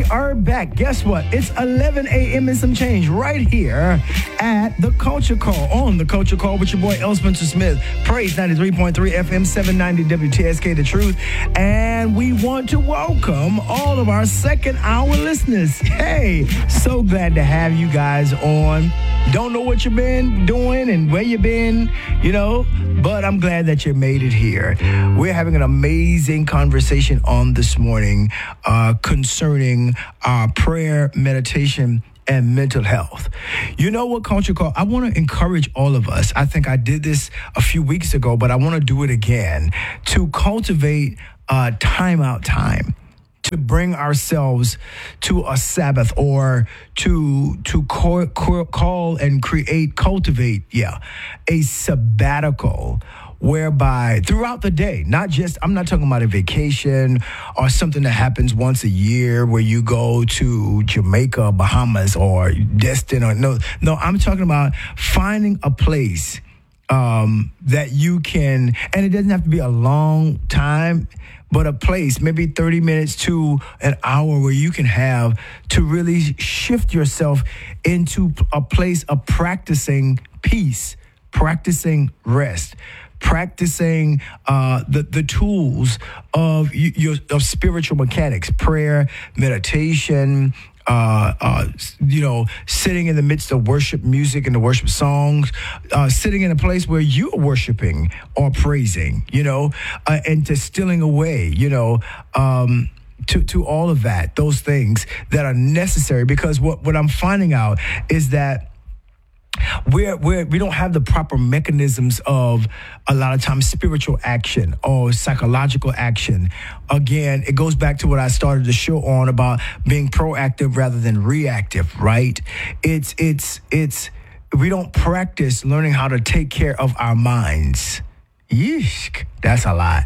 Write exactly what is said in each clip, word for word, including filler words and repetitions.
we are back. Guess what? It's eleven a.m. and some change right here at The Culture Call. On The Culture Call with your boy, L. Spencer Smith. Praise ninety-three point three F M, seven ninety W T S K, The Truth. And we want to welcome all of our second hour listeners. Hey, so glad to have you guys on. Don't know what you've been doing and where you've been, you know, but I'm glad that you made it here. We're having an amazing conversation on this morning uh, concerning our prayer, meditation, and mental health. You know what, Culture Call? I want to encourage all of us. I think I did this a few weeks ago, but I want to do it again to cultivate uh, time out time. To bring ourselves to a Sabbath or to to call, call and create, cultivate, yeah, a sabbatical whereby throughout the day, not just, I'm not talking about a vacation or something that happens once a year where you go to Jamaica, Bahamas, or Destin, or no, no, I'm talking about finding a place um, that you can, and it doesn't have to be a long time, but a place, maybe thirty minutes to an hour where you can have to really shift yourself into a place of practicing peace, practicing rest, practicing uh, the, the tools of your of spiritual mechanics, prayer, meditation, Uh, uh, you know, sitting in the midst of worship music and the worship songs, uh, sitting in a place where you're worshiping or praising, you know, uh, and to stilling away, you know, um, to, to all of that, those things that are necessary. Because what, what I'm finding out is that We're, we're, we don't have the proper mechanisms of a lot of times spiritual action or psychological action. Again, it goes back to what I started the show on about being proactive rather than reactive, right? It's, it's, it's, we don't practice learning how to take care of our minds. Yeesh, that's a lot.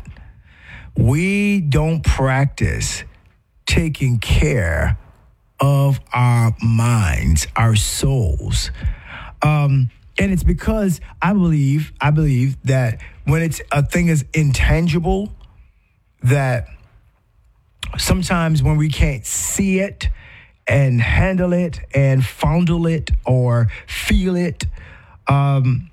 We don't practice taking care of our minds, our souls. Um, and it's because I believe, I believe that when it's a thing is intangible, that sometimes when we can't see it and handle it and fondle it or feel it, um,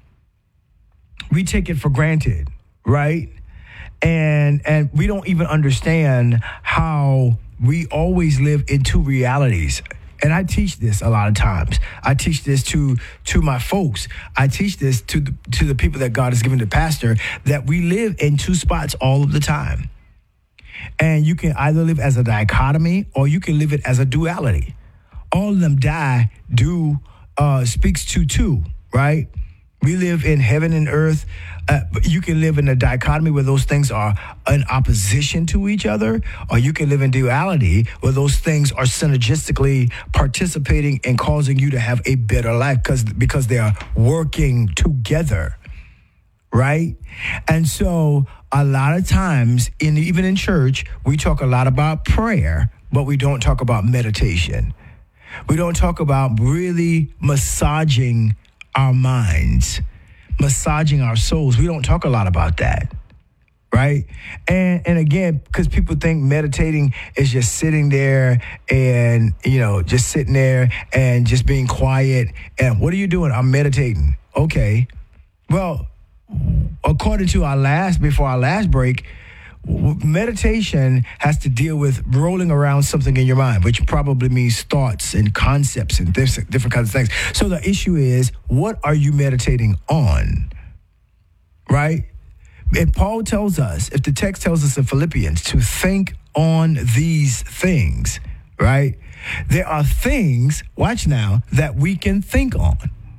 we take it for granted, right? And and we don't even understand how we always live in two realities. And I teach this a lot of times. I teach this to to my folks. I teach this to the, to the people that God has given to pastor, that we live in two spots all of the time. And you can either live as a dichotomy or you can live it as a duality. All of them die, do, uh, speaks to two, right? We live in heaven and earth. Uh, but you can live in a dichotomy where those things are in opposition to each other, or you can live in duality where those things are synergistically participating and causing you to have a better life because because they are working together, right? And so a lot of times, in even in church, we talk a lot about prayer, but we don't talk about meditation. We don't talk about really massaging our minds, massaging our souls. We don't talk a lot about that, right? And and again, because people think meditating is just sitting there and, you know, just sitting there and just being quiet. And what are you doing? I'm meditating. Okay. Well, according to our last, before our last break, meditation has to deal with rolling around something in your mind, which probably means thoughts and concepts and different kinds of things. So the issue is, what are you meditating on, right? If Paul tells us, if the text tells us in Philippians to think on these things, right? There are things, watch now, that we can think on.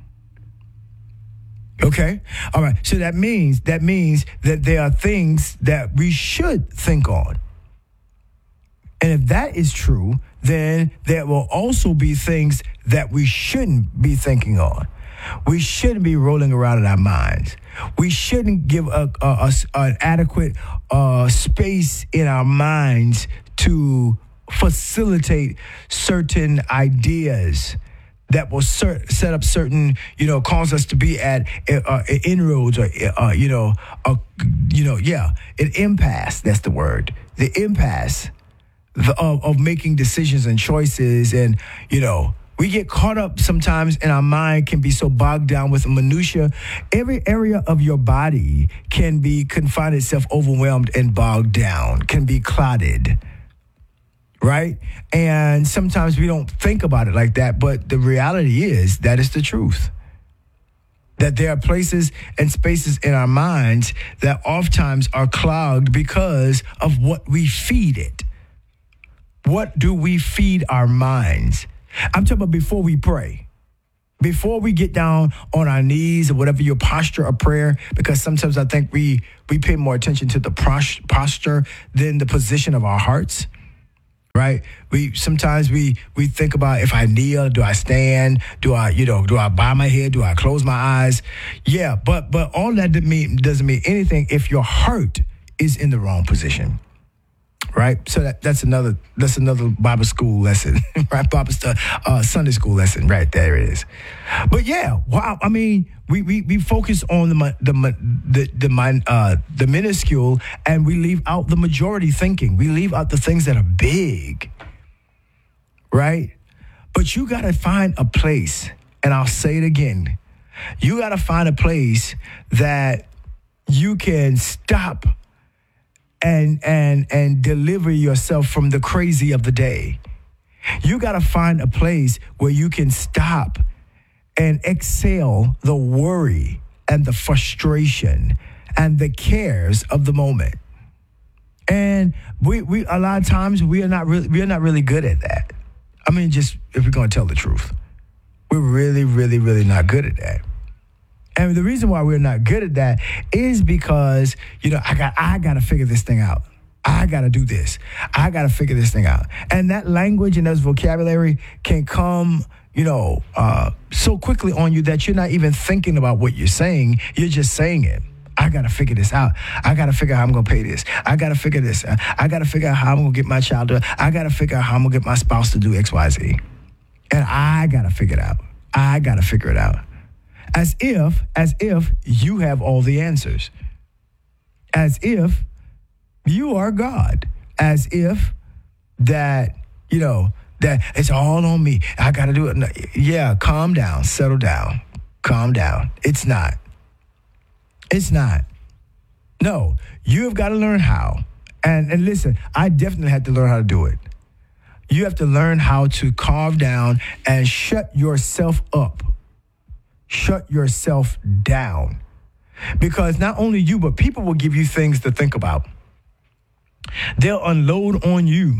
Okay. All right. So that means that means that there are things that we should think on. And if that is true, then there will also be things that we shouldn't be thinking on. We shouldn't be rolling around in our minds. We shouldn't give a, a, a an adequate uh, space in our minds to facilitate certain ideas that will cert- set up certain, you know, cause us to be at uh, inroads or, uh, you know, uh, you know, yeah, an impasse. That's the word. The impasse the, of, of making decisions and choices. And, you know, we get caught up sometimes, and our mind can be so bogged down with minutia. Every area of your body can be, can find itself overwhelmed and bogged down, can be clotted, right? And sometimes we don't think about it like that, but the reality is that is the truth. That there are places and spaces in our minds that oftentimes are clogged because of what we feed it. What do we feed our minds? I'm talking about before we pray, before we get down on our knees or whatever your posture of prayer, because sometimes I think we we pay more attention to the pros- posture than the position of our hearts, right? We sometimes we we think about, if I kneel, do I stand? Do I, you know, do I bow my head? Do I close my eyes? Yeah, but but all that doesn't mean, doesn't mean anything if your heart is in the wrong position. Right, so that, that's another that's another Bible school lesson, right? Bible st- uh, Sunday school lesson, right there it is. But yeah, wow. I mean, we we, we focus on the the the the, uh, the minuscule, and we leave out the majority thinking. We leave out the things that are big, right? But you got to find a place, and I'll say it again. You got to find a place that you can stop and and and deliver yourself from the crazy of the day. You got to find a place where you can stop and exhale the worry and the frustration and the cares of the moment. And we we a lot of times we are not really we are not really good at that. I mean, just if we're going to tell the truth, we're really really really not good at that. And the reason why we're not good at that is because, you know, I got I got to figure this thing out. I got to do this. I got to figure this thing out. And that language and those vocabulary can come, you know, uh, so quickly on you that you're not even thinking about what you're saying. You're just saying it. I got to figure this out. I got to figure out how I'm going to pay this. I got to figure this. I got to figure out how I'm going to get my child to, I got to figure out how I'm going to get my spouse to do X, Y, Z. And I got to figure it out. I got to figure it out. As if, as if you have all the answers. As if you are God. As if that, you know, that it's all on me. I got to do it. No, yeah, calm down. Settle down. Calm down. It's not. It's not. No, you have got to learn how. And, and listen, I definitely had to learn how to do it. You have to learn how to calm down and shut yourself up. Shut yourself down. Because not only you, but people will give you things to think about. They'll unload on you.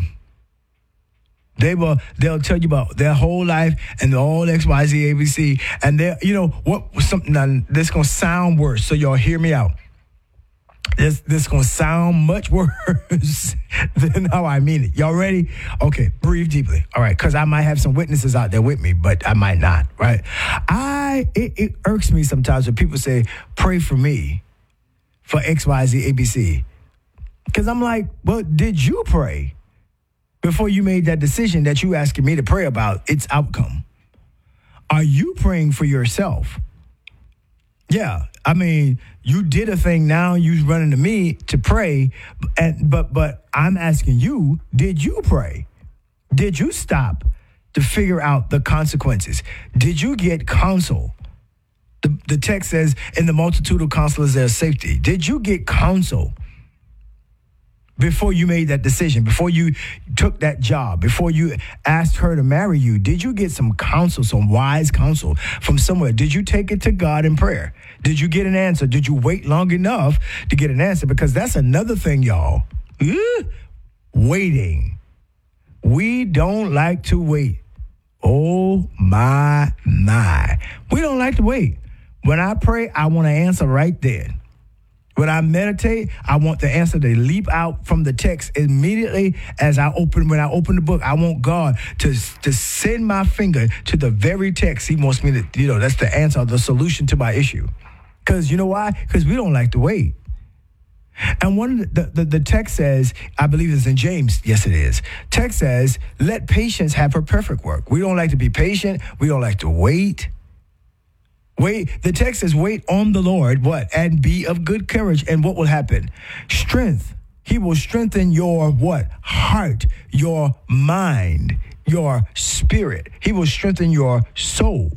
They will, they'll tell you about their whole life and all X, Y, Z, A, B, C. And they're, you know, what something that's going to sound worse. So y'all hear me out. This this going to sound much worse than how I mean it. Y'all ready? Okay, breathe deeply. All right, because I might have some witnesses out there with me, but I might not, right? I it, it irks me sometimes when people say, pray for me for X, Y, Z, A, B, C. Because I'm like, well, did you pray before you made that decision that you asking me to pray about its outcome? Are you praying for yourself? Yeah, I mean, you did a thing, now you running to me to pray, and but but I'm asking you, did you pray? Did you stop to figure out the consequences? Did you get counsel? The, the text says, in the multitude of counselors there's safety. Did you get counsel before you made that decision, before you took that job, before you asked her to marry you? Did you get some counsel, some wise counsel from somewhere? Did you take it to God in prayer? Did you get an answer? Did you wait long enough to get an answer? Because that's another thing, y'all. Ooh, waiting. We don't like to wait. Oh, my, my. We don't like to wait. When I pray, I want an answer right there. When I meditate, I want the answer to leap out from the text immediately as I open, when I open the book. I want God to, to send my finger to the very text he wants me to, you know, that's the answer, the solution to my issue. Because you know why? Because we don't like to wait. And one of the, the, the text says, I believe it's in James. Yes, it is. Text says, let patience have her perfect work. We don't like to be patient. We don't like to wait. Wait, the text says, wait on the Lord, what? And be of good courage. And what will happen? Strength He will strengthen your what? Heart, your mind, your spirit. He will strengthen your soul.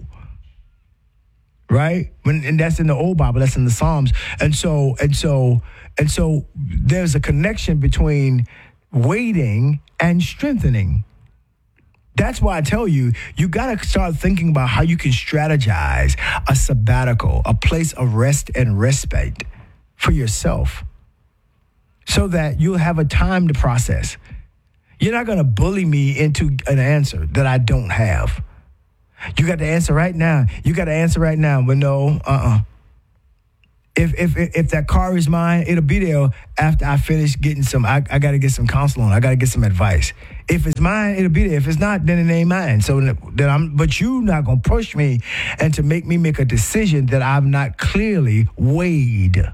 Right? When, and that's in the old Bible, that's in the Psalms. And so, and so, and so there's a connection between waiting and strengthening. That's why I tell you, you got to start thinking about how you can strategize a sabbatical, a place of rest and respite for yourself so that you'll have a time to process. You're not going to bully me into an answer that I don't have. You got the answer right now. You got the answer right now. But no, uh-uh. If if if that car is mine, it'll be there after I finish getting some. I, I got to get some counseling. I got to get some advice. If it's mine, it'll be there. If it's not, then it ain't mine. So then I'm. But you not gonna push me and to make me make a decision that I've not clearly weighed,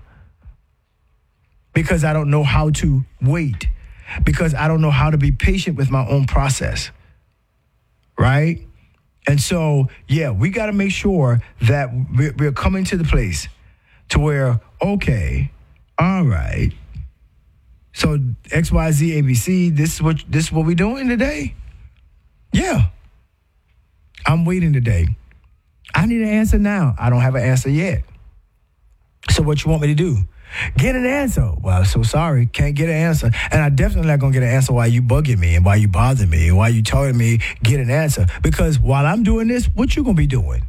because I don't know how to wait, because I don't know how to be patient with my own process. Right. And so, yeah, we got to make sure that we're, we're coming to the place to where, okay, all right, so X, Y, Z, A, B, C, this is what this is what we're doing today? Yeah. I'm waiting today. I need an answer now. I don't have an answer yet. So what you want me to do? Get an answer. Well, I'm so sorry. Can't get an answer. And I definitely not going to get an answer while you bugging me and while you bothering me and while you telling me get an answer. Because while I'm doing this, what you going to be doing?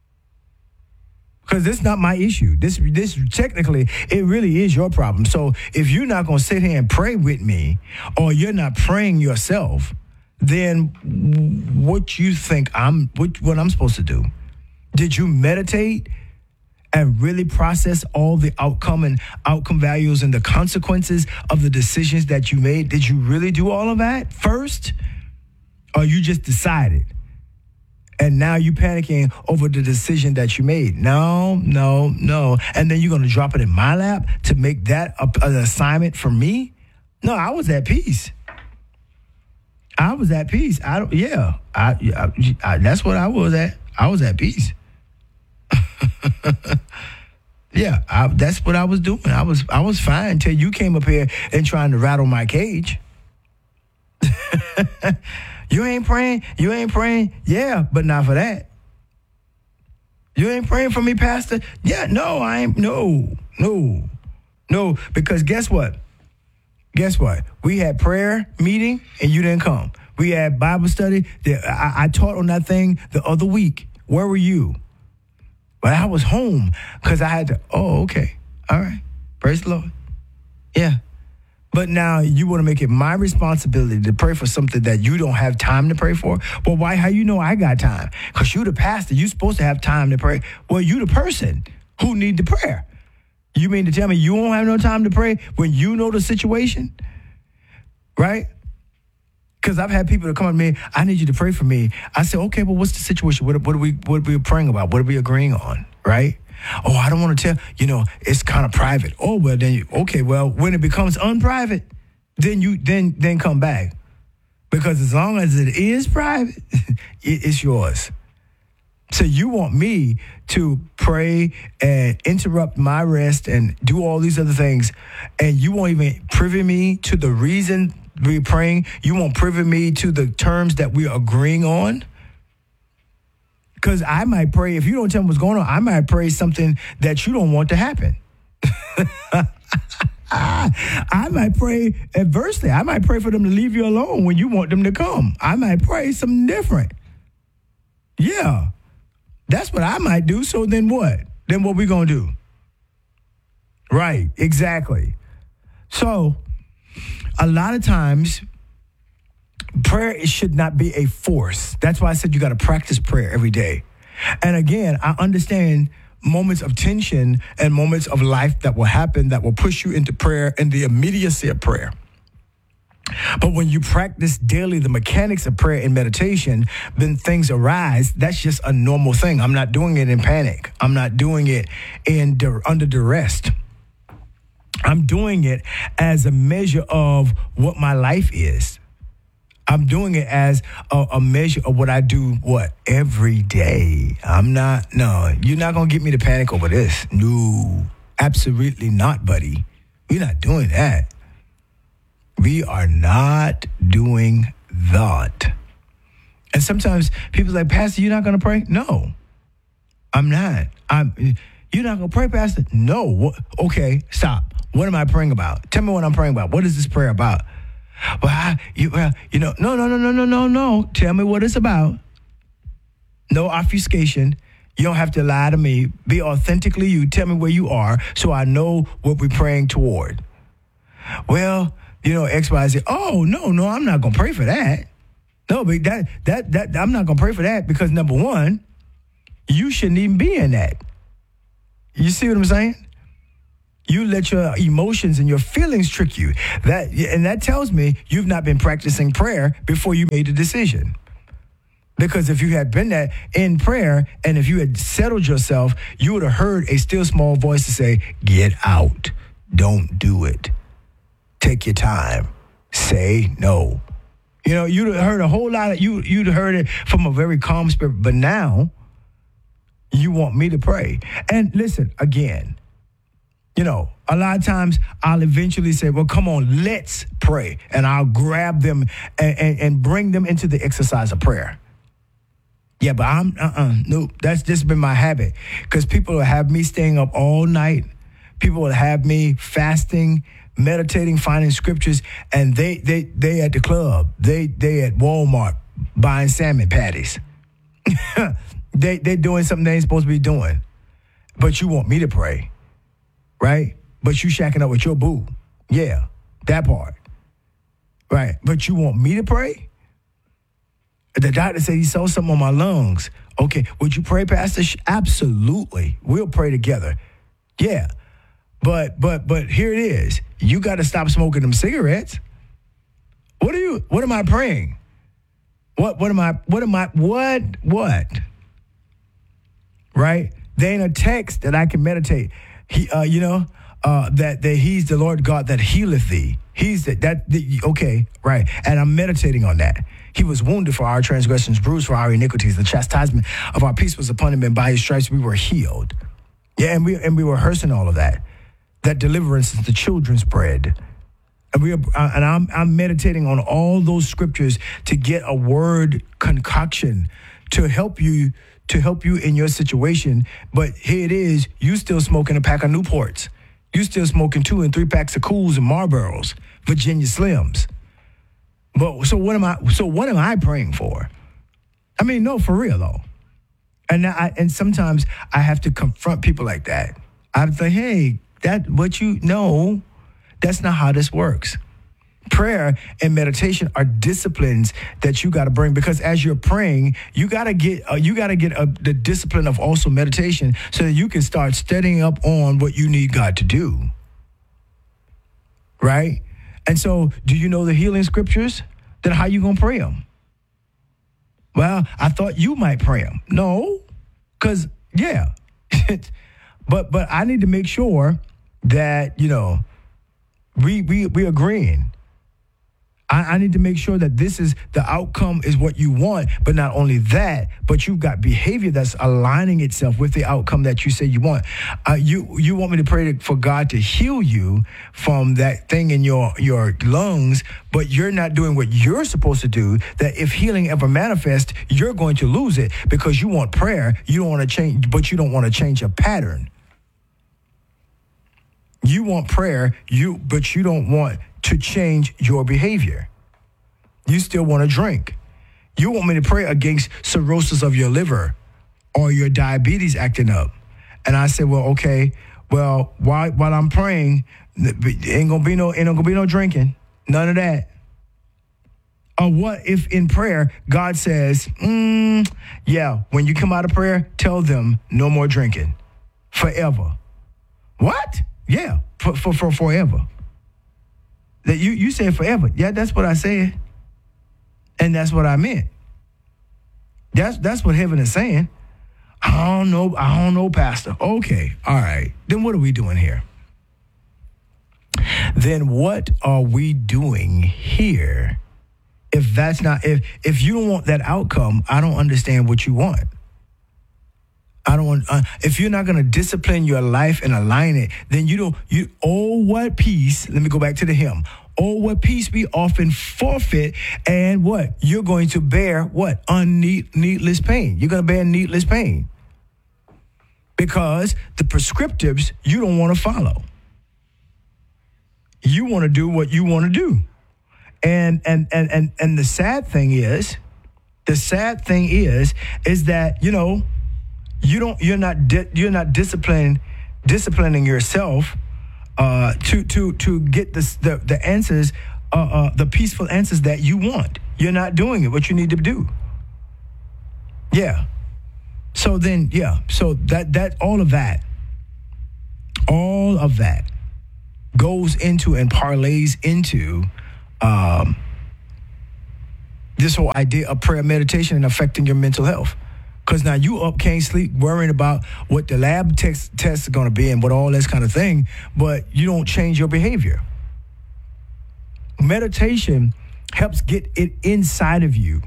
Because this is not my issue. This, this technically, it really is your problem. So if you're not going to sit here and pray with me, or you're not praying yourself, then what you think I'm, what, what I'm supposed to do? Did you meditate and really process all the outcome and outcome values and the consequences of the decisions that you made? Did you really do all of that first? Or you just decided? And now you panicking over the decision that you made. No, no, no. And then you're going to drop it in my lap to make that a, an assignment for me? No, I was at peace. I was at peace. I don't, yeah, I, I, I that's what I was at. I was at peace. Yeah, I, that's what I was doing. I was I was fine until you came up here and trying to rattle my cage. You ain't praying? You ain't praying? Yeah, but not for that. You ain't praying for me, Pastor? Yeah, no, I ain't. No, no, no. Because guess what? Guess what? We had prayer meeting and you didn't come. We had Bible study. I, I taught on that thing the other week. Where were you? But I was home because I had to. Oh, okay. All right. Praise the Lord. Yeah. But now you want to make it my responsibility to pray for something that you don't have time to pray for? Well, why? How you know I got time? Because you the pastor. You supposed to have time to pray. Well, you the person who need the prayer. You mean to tell me you won't have no time to pray when you know the situation? Right? Because I've had people that come up to me, I need you to pray for me. I say, okay, well, what's the situation? What, what, are we, what are we praying about? What are we agreeing on? Right? Oh, I don't want to tell, you know, it's kind of private. Oh, well, then, you, okay, well, when it becomes unprivate, then you then then come back. Because as long as it is private, it, it's yours. So you want me to pray and interrupt my rest and do all these other things, and you won't even privy me to the reason we're praying? You won't privy me to the terms that we're agreeing on? Because I might pray, if you don't tell me what's going on, I might pray something that you don't want to happen. I, I might pray adversely. I might pray for them to leave you alone when you want them to come. I might pray something different. Yeah, that's what I might do. So then what? Then what we going to do? Right, exactly. So a lot of times, prayer it should not be a force. That's why I said you got to practice prayer every day. And again, I understand moments of tension and moments of life that will happen that will push you into prayer and the immediacy of prayer. But when you practice daily the mechanics of prayer and meditation, then things arise. That's just a normal thing. I'm not doing it in panic. I'm not doing it in under duress. I'm doing it as a measure of what my life is. I'm doing it as a, a measure of what I do, what, every day. I'm not, no, you're not going to get me to panic over this. No, absolutely not, buddy. We're not doing that. We are not doing that. And sometimes people are like, Pastor, you're not going to pray? No, I'm not. I'm. You're not going to pray, Pastor? No. Okay, stop. What am I praying about? Tell me what I'm praying about. What is this prayer about? Well, I, you, well, you know, no, no, no, no, no, no, no. Tell me what it's about. No obfuscation. You don't have to lie to me. Be authentically you. Tell me where you are so I know what we're praying toward. Well, you know, X, Y, Z. Oh, no, no, I'm not going to pray for that. No, but that, that, that, I'm not going to pray for that because, number one, you shouldn't even be in that. You see what I'm saying? You let your emotions and your feelings trick you. That, and that tells me you've not been practicing prayer before you made the decision. Because if you had been that in prayer and if you had settled yourself, you would have heard a still small voice to say, get out. Don't do it. Take your time. Say no. You know, you'd have heard a whole lot of, you, you'd have heard it from a very calm spirit. But now you want me to pray. And listen, again, you know, a lot of times I'll eventually say, well, come on, let's pray. And I'll grab them and, and, and bring them into the exercise of prayer. Yeah, but I'm, uh-uh, no, that's just been my habit. Because people will have me staying up all night. People will have me fasting, meditating, finding scriptures, and they they they at the club. They they at Walmart buying salmon patties. they they doing something they ain't supposed to be doing. But you want me to pray, right? But you shacking up with your boo. Yeah, that part. Right, but you want me to pray? The doctor said he saw something on my lungs. Okay, would you pray, Pastor? Absolutely. We'll pray together. Yeah. But but but here it is. You got to stop smoking them cigarettes. What are you what am I praying? What what am I what am I what what? Right? There ain't a text that I can meditate. He uh you know, uh that that he's the Lord God that healeth thee. He's the, that the, okay, right. And I'm meditating on that. He was wounded for our transgressions, bruised for our iniquities. The chastisement of our peace was upon him, and by his stripes we were healed. Yeah, and we and we were rehearsing all of that. That deliverance is the children's bread. And we are, and I'm I'm meditating on all those scriptures to get a word concoction to help you to help you in your situation. But here it is, you still smoking a pack of Newports. You still smoking two and three packs of Cools and Marlboros, Virginia Slims. But so what am I? So what am I praying for? I mean, no, for real though. And I and sometimes I have to confront people like that. I have to say, hey, that what you know, that's not how this works. Prayer and meditation are disciplines that you got to bring, because as you're praying, you got to get uh, you got to get uh, the discipline of also meditation so that you can start studying up on what you need God to do. Right? And so, do you know the healing scriptures? Then how you going to pray them? Well, I thought you might pray them. No, because, yeah. but but I need to make sure that, you know, we we we agreeing. I, I need to make sure that this is the outcome is what you want. But not only that, but you've got behavior that's aligning itself with the outcome that you say you want. Uh, you you want me to pray to, for God to heal you from that thing in your, your lungs, but you're not doing what you're supposed to do, that if healing ever manifests, you're going to lose it because you want prayer. You don't want to change, but you don't want to change a pattern. You want prayer, you but you don't want to change your behavior. You still want to drink. You want me to pray against cirrhosis of your liver or your diabetes acting up. And I said, well, okay, well, while while I'm praying, ain't gonna be no ain't gonna be no drinking. None of that. Or what if in prayer, God says, mm, yeah, when you come out of prayer, tell them no more drinking forever. What? Yeah, for, for, for forever. That you, you said forever. Yeah, that's what I said. And that's what I meant. That's that's what heaven is saying. I don't know, I don't know, Pastor. Okay, all right. Then what are we doing here? Then what are we doing here? If that's not, if if you don't want that outcome, I don't understand what you want. I don't want, uh, if you're not going to discipline your life and align it, then you don't, you, oh, what peace, let me go back to the hymn. or what peace we often forfeit, and what? You're going to bear what? Unneed, needless pain. You're going to bear needless pain because the prescriptives you don't want to follow. You want to do what you want to do. And, and, and, and, and the sad thing is, the sad thing is, is that, you know, you don't, you're not, di- you're not disciplining, disciplining yourself uh, to, to, to get this, the, the answers, uh, uh, the peaceful answers that you want. You're not doing it, what you need to do. Yeah. So then, yeah. So that, that, all of that, all of that goes into and parlays into, um, this whole idea of prayer, meditation, and affecting your mental health. Because now you up, can't sleep, worrying about what the lab tests tests are going to be and what all this kind of thing, but you don't change your behavior. Meditation helps get it inside of you,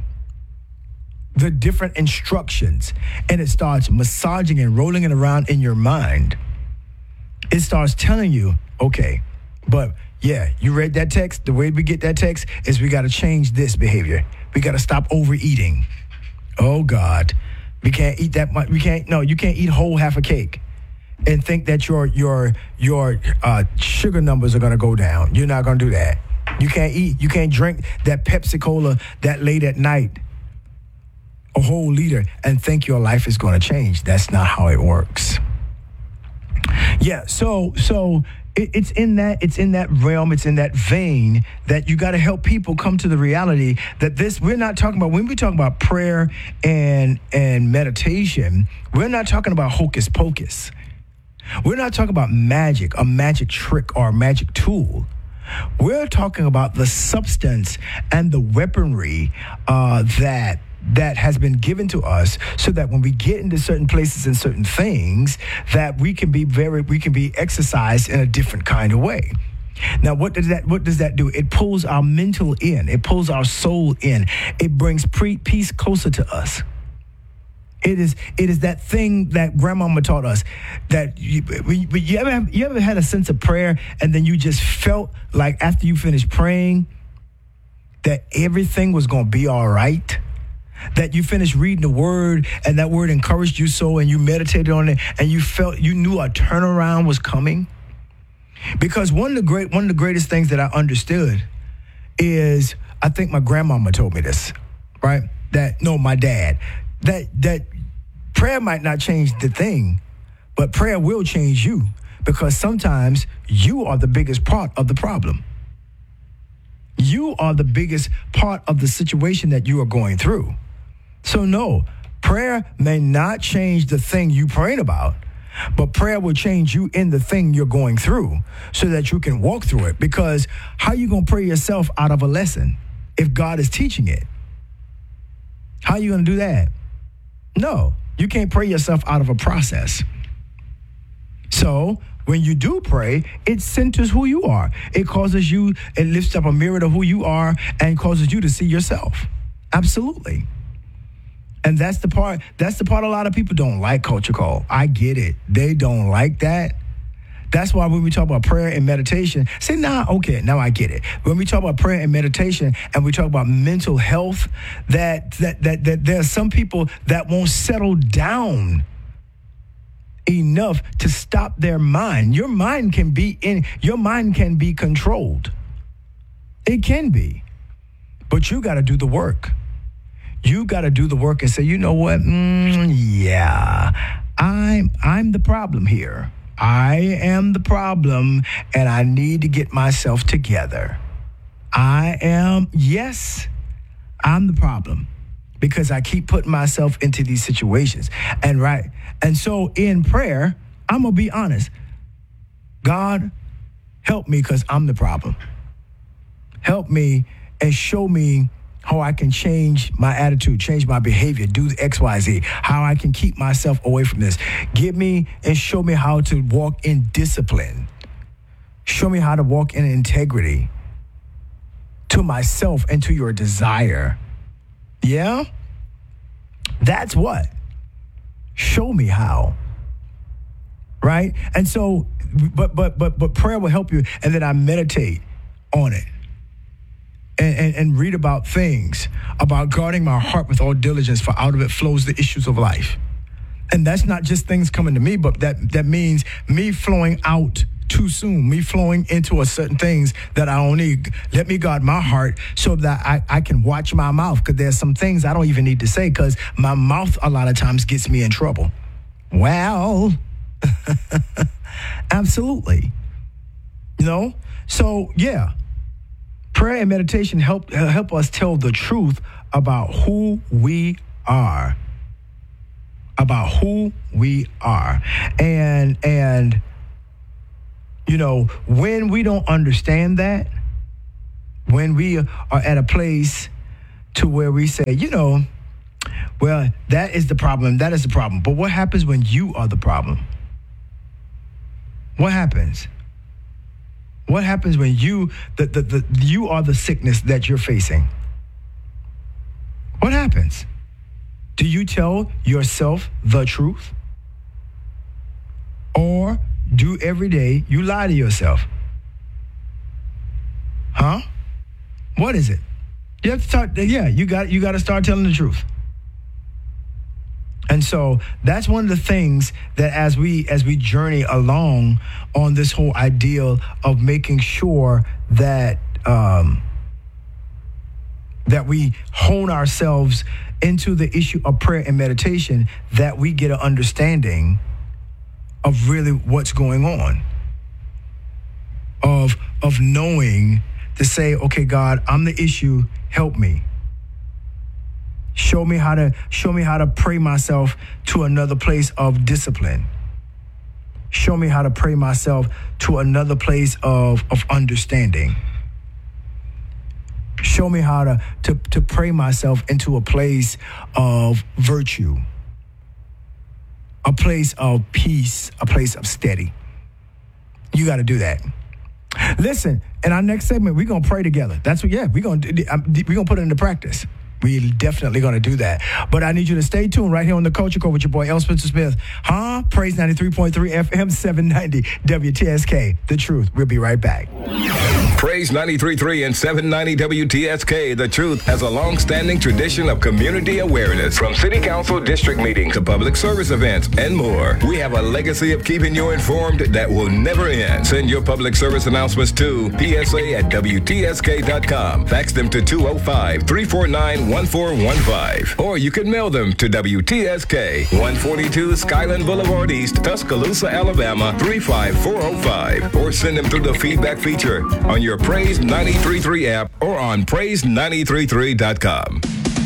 the different instructions, and it starts massaging and rolling it around in your mind. It starts telling you, okay, but yeah, you read that text. The way we get that text is we got to change this behavior. We got to stop overeating. Oh, God. We can't eat that much. We can't, no, you can't eat whole half a cake and think that your your your uh, sugar numbers are going to go down. You're not going to do that. You can't eat, you can't drink that Pepsi Cola that late at night, a whole liter, and think your life is going to change. That's not how it works. Yeah, so so it, it's in that it's in that realm, it's in that vein that you got to help people come to the reality that this, we're not talking about, when we talk about prayer and and meditation, we're not talking about hocus pocus. We're not talking about magic, a magic trick or a magic tool. We're talking about the substance and the weaponry uh, that that has been given to us so that when we get into certain places and certain things, that we can be very, we can be exercised in a different kind of way. Now, what does that, what does that do? It pulls our mental in. It pulls our soul in. It brings pre- peace closer to us. It is, it is that thing that grandmama taught us that you, you ever have, you ever had a sense of prayer and then you just felt like after you finished praying that everything was going to be all right? That you finished reading the word and that word encouraged you so, and you meditated on it and you felt, you knew a turnaround was coming? Because one of the great, one of the greatest things that I understood is, I think my grandmama told me this, right? That, no, my dad, that, that prayer might not change the thing, but prayer will change you, because sometimes you are the biggest part of the problem. You are the biggest part of the situation that you are going through. So no, prayer may not change the thing you praying about, but prayer will change you in the thing you're going through so that you can walk through it. Because how are you going to pray yourself out of a lesson if God is teaching it? How are you going to do that? No, you can't pray yourself out of a process. So when you do pray, it centers who you are. It causes you, it lifts up a mirror to who you are and causes you to see yourself. Absolutely. And that's the part, that's the part a lot of people don't like, Culture Call. I get it. They don't like that. That's why when we talk about prayer and meditation, say, nah, okay, now I get it. When we talk about prayer and meditation and we talk about mental health, that that that, that there are some people that won't settle down enough to stop their mind. Your mind can be in, your mind can be controlled. It can be. But you got to do the work. You got to do the work and say, you know what? Mm, yeah, I'm I'm the problem here. I am the problem, and I need to get myself together. I am, yes, I'm the problem because I keep putting myself into these situations. And right, and so in prayer, I'm going to be honest. God, help me because I'm the problem. Help me and show me how I can change my attitude, change my behavior, do X, Y, Z, how I can keep myself away from this. Give me and show me how to walk in discipline. Show me how to walk in integrity to myself and to your desire. Yeah? That's what. Show me how. Right? And so, but but but but prayer will help you, and then I meditate on it. and, and, and read about things, about guarding my heart with all diligence, for out of it flows the issues of life. And that's not just things coming to me, but that, that means me flowing out too soon, me flowing into a certain things that I don't need. Let me guard my heart so that I, I can watch my mouth, because there's some things I don't even need to say because my mouth a lot of times gets me in trouble. Well, absolutely. You know? So, yeah, prayer and meditation help help us tell the truth about who we are. About who we are. And, and, you know, when we don't understand that, when we are at a place to where we say, you know, well, that is the problem, that is the problem. But what happens when you are the problem? What happens? What happens when you, the, the, the, you are the sickness that you're facing? What happens? Do you tell yourself the truth? Or do every day you lie to yourself? Huh? What is it? You have to start, yeah, you got you got to start telling the truth. And so that's one of the things that as we as we journey along on this whole ideal of making sure that um, that we hone ourselves into the issue of prayer and meditation, that we get an understanding of really what's going on, of of knowing to say, okay, God, I'm the issue, help me. Show me how to show me how to pray myself to another place of discipline. Show me how to pray myself to another place of, of understanding. Show me how to, to, to pray myself into a place of virtue, a place of peace, a place of steady. You got to do that. Listen, in our next segment, we're going to pray together. That's what, yeah, we're going to we're going to put it into practice. We're definitely going to do that. But I need you to stay tuned right here on the Culture Code with your boy, L. Spencer Smith. Huh? Praise ninety-three point three F M, seven ninety W T S K. The Truth. We'll be right back. Praise ninety-three point three and seven ninety W T S K. The Truth has a long-standing tradition of community awareness, from city council district meetings to public service events and more. We have a legacy of keeping you informed that will never end. Send your public service announcements to P S A at W T S K dot com. Fax them to two oh five, three four nine, one four one five. Or you can mail them to W T S K, one forty-two Skyland Boulevard East, Tuscaloosa, Alabama, three five four oh five. Or send them through the feedback feature on your Praise ninety-three point three app or on praise ninety-three point three dot com.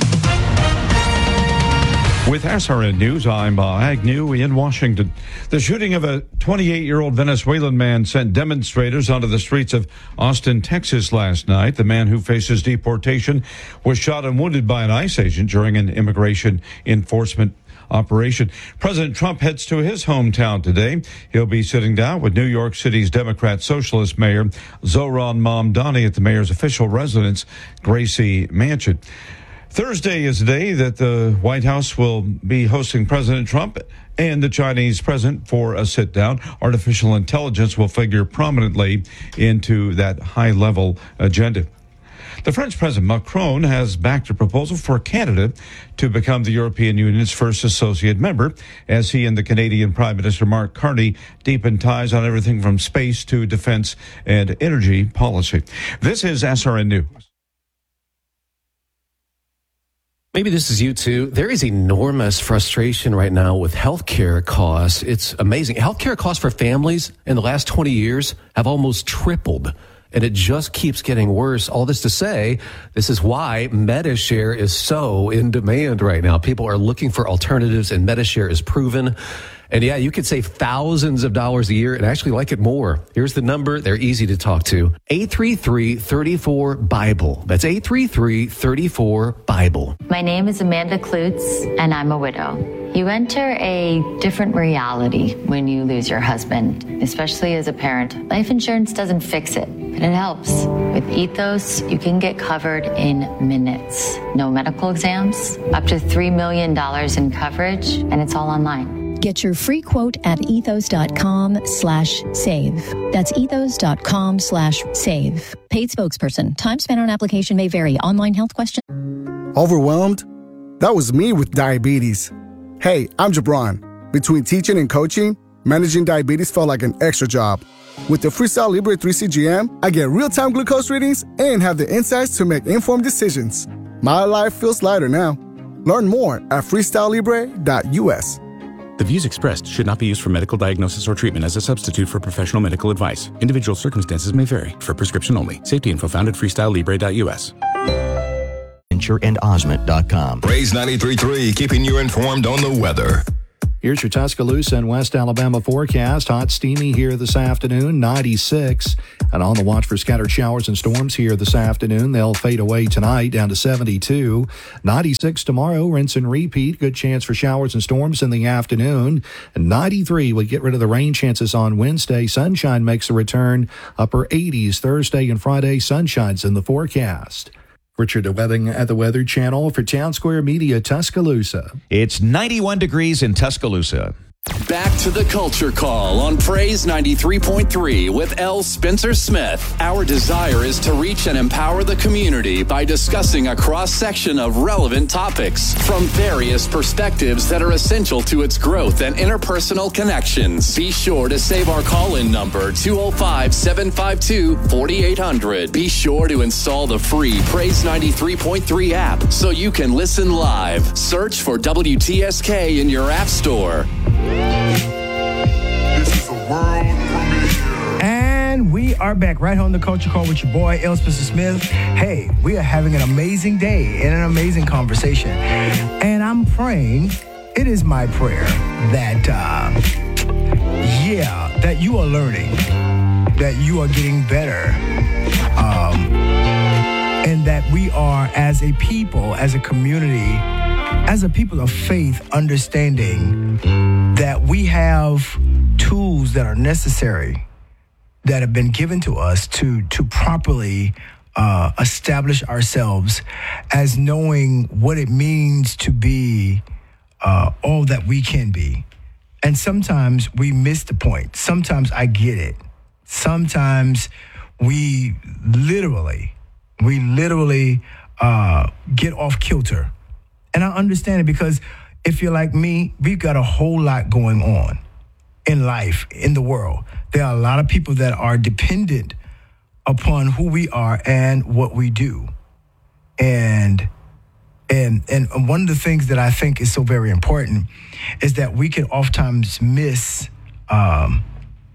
With S R N News, I'm Bob Agnew in Washington. The shooting of a twenty-eight-year-old Venezuelan man sent demonstrators onto the streets of Austin, Texas last night. The man who faces deportation was shot and wounded by an ICE agent during an immigration enforcement operation. President Trump heads to his hometown today. He'll be sitting down with New York City's Democrat Socialist Mayor Zohran Mamdani at the mayor's official residence, Gracie Mansion. Thursday is the day that the White House will be hosting President Trump and the Chinese president for a sit-down. Artificial intelligence will figure prominently into that high-level agenda. The French President Macron has backed a proposal for Canada to become the European Union's first associate member, as he and the Canadian Prime Minister Mark Carney deepen ties on everything from space to defense and energy policy. This is S R N News. Maybe this is you too. There is enormous frustration right now with healthcare costs. It's amazing. Healthcare costs for families in the last twenty years have almost tripled. And it just keeps getting worse. All this to say, this is why Medi-Share is so in demand right now. People are looking for alternatives, and Medi-Share is proven. And yeah, you could save thousands of dollars a year and actually like it more. Here's the number. They're easy to talk to. eight three three, three four, BIBLE. That's eight three three, three four, BIBLE. My name is Amanda Klutz, and I'm a widow. You enter a different reality when you lose your husband, especially as a parent. Life insurance doesn't fix it, but it helps. With Ethos, you can get covered in minutes. No medical exams, up to three million dollars in coverage, and it's all online. Get your free quote at ethos.com slash save. That's ethos.com slash save. Paid spokesperson. Time spent on application may vary. Online health question. Overwhelmed? That was me with diabetes. Hey, I'm Jabron. Between teaching and coaching, managing diabetes felt like an extra job. With the Freestyle Libre three C G M, I get real-time glucose readings and have the insights to make informed decisions. My life feels lighter now. Learn more at freestyle libre dot u s. The views expressed should not be used for medical diagnosis or treatment as a substitute for professional medical advice. Individual circumstances may vary. For prescription only. Safety info found at freestyle libre dot u s. and osment dot com. Raise ninety-three point three, keeping you informed on the weather. Here's your Tuscaloosa and West Alabama forecast. Hot, steamy here this afternoon, ninety-six. And on the watch for scattered showers and storms here this afternoon. They'll fade away tonight down to seventy-two. ninety-six tomorrow, rinse and repeat. Good chance for showers and storms in the afternoon. And ninety-three, we get rid of the rain chances on Wednesday. Sunshine makes a return. Upper eighties Thursday and Friday. Sunshine's in the forecast. Richard Webbing at the Weather Channel for Town Square Media, Tuscaloosa. It's ninety-one degrees in Tuscaloosa. Back to the Culture Call on Praise ninety-three point three with L. Spencer Smith. Our desire is to reach and empower the community by discussing a cross-section of relevant topics from various perspectives that are essential to its growth and interpersonal connections. Be sure to save our call-in number, two oh five, seven five two, four eight zero zero. Be sure to install the free Praise ninety-three point three app so you can listen live. Search for W T S K in your app store. And we are back right on the Culture Call with your boy, L. Spencer Smith. Hey, we are having an amazing day and an amazing conversation. And I'm praying, it is my prayer that, uh, yeah, that you are learning, that you are getting better, um, and that we are, as a people, as a community, as a people of faith, understanding that we have tools that are necessary that have been given to us to to properly uh, establish ourselves as knowing what it means to be uh, all that we can be. And sometimes we miss the point. Sometimes I get it. Sometimes we literally, we literally uh, get off kilter. And I understand it because if you're like me, we've got a whole lot going on in life, in the world. There are a lot of people that are dependent upon who we are and what we do. And and and one of the things that I think is so very important is that we can oftentimes miss, um,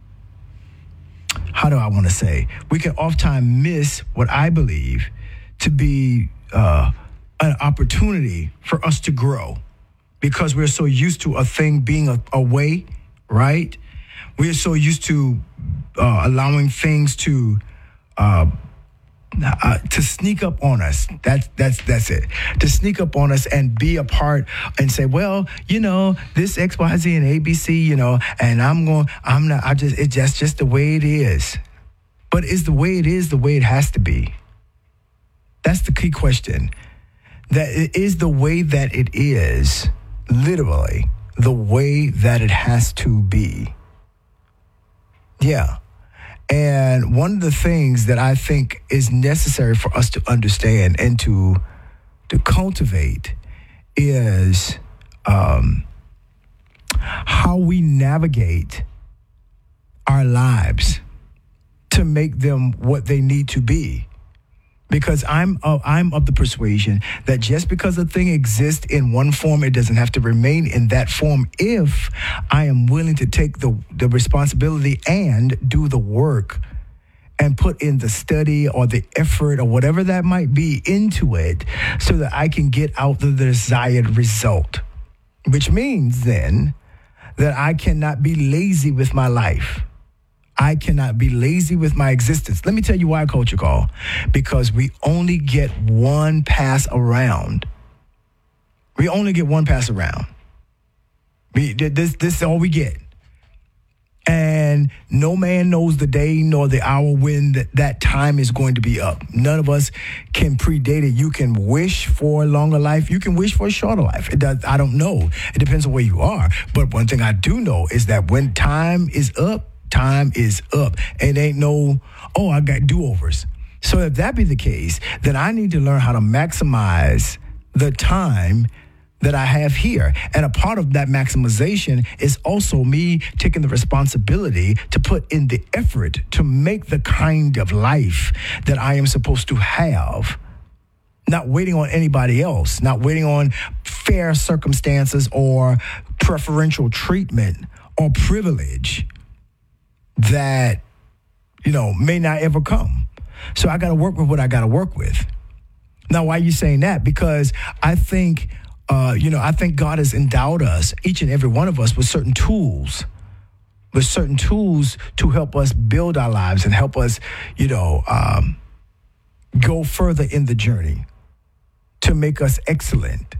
how do I want to say? We can oftentimes miss what I believe to be uh, an opportunity for us to grow because we're so used to a thing being a, a way, right? We're so used to uh, allowing things to uh, uh, to sneak up on us. That's that's that's it. To sneak up on us and be a part and say, well, you know, this X, Y, Z, and A B C, you know, and I'm going, I'm not, I just, it's just just the way it is. But is the way it is the way it has to be? That's the key question. That it is the way that it is, literally, the way that it has to be. Yeah. And one of the things that I think is necessary for us to understand and to to cultivate is um, how we navigate our lives to make them what they need to be. Because I'm uh, I'm of the persuasion that just because a thing exists in one form, it doesn't have to remain in that form if I am willing to take the, the responsibility and do the work and put in the study or the effort or whatever that might be into it so that I can get out the desired result. Which means then that I cannot be lazy with my life. I cannot be lazy with my existence. Let me tell you why, Culture Call. Because we only get one pass around. We only get one pass around. We, this, this is all we get. And no man knows the day nor the hour when th- that time is going to be up. None of us can predate it. You can wish for a longer life. You can wish for a shorter life. It does. I don't know. It depends on where you are. But one thing I do know is that when time is up, time is up. And ain't no, oh, I got do-overs. So if that be the case, then I need to learn how to maximize the time that I have here. And a part of that maximization is also me taking the responsibility to put in the effort to make the kind of life that I am supposed to have. Not waiting on anybody else, not waiting on fair circumstances or preferential treatment or privilege that, you know, may not ever come. So I got to work with what I got to work with. Now, why are you saying that? Because I think Uh, you know, I think God has endowed us, each and every one of us, with certain tools, with certain tools to help us build our lives and help us, you know, um, go further in the journey to make us excellent.